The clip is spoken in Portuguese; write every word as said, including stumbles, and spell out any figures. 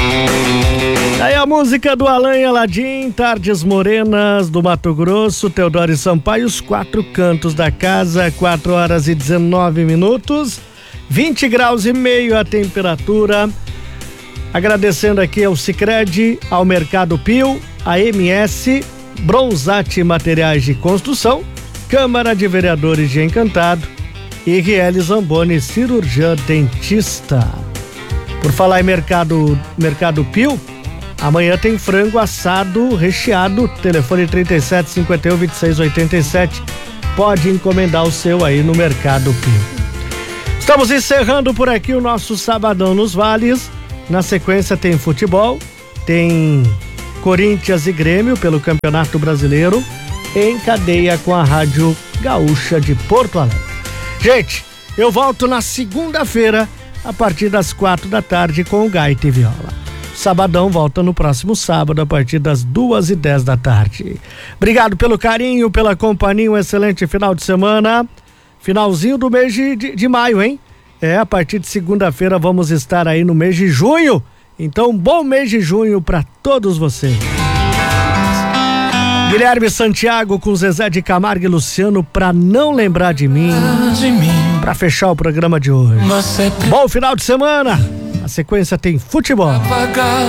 Aí a música do Alan Aladim, Tardes Morenas do Mato Grosso, Teodoro Sampaio, os quatro cantos da casa, quatro horas e dezenove minutos, vinte graus e meio a temperatura. Agradecendo aqui ao Sicredi, ao Mercado Pio, a M S, Bronzate Materiais de Construção, Câmara de Vereadores de Encantado e R L Zamboni, cirurgiã dentista. Por falar em Mercado, Mercado Pio, amanhã tem frango assado recheado, telefone trinta e sete, cinquenta e um, vinte e seis, oitenta e sete. Pode encomendar o seu aí no Mercado Pio. Estamos encerrando por aqui o nosso Sabadão nos Vales. Na sequência tem futebol, tem Corinthians e Grêmio pelo Campeonato Brasileiro, em cadeia com a Rádio Gaúcha de Porto Alegre. Gente, eu volto na segunda-feira, a partir das quatro da tarde com o Gaita e Viola. Sabadão volta no próximo sábado, a partir das duas e dez da tarde. Obrigado pelo carinho, pela companhia, um excelente final de semana. Finalzinho do mês de, de, de maio, hein? É, a partir de segunda-feira vamos estar aí no mês de junho. Então, bom mês de junho para todos vocês. Guilherme Santiago com Zezé de Camargo e Luciano, pra não lembrar de mim, pra fechar o programa de hoje. Bom final de semana. A sequência tem futebol.